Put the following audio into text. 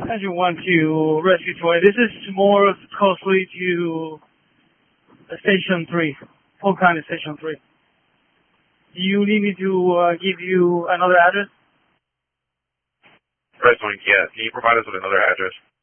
Engine 1 to Rescue 20. This is more closely to Station 3, Polk County Station 3. Do you need me to give you another address? Press 1, yeah. Can you provide us with another address?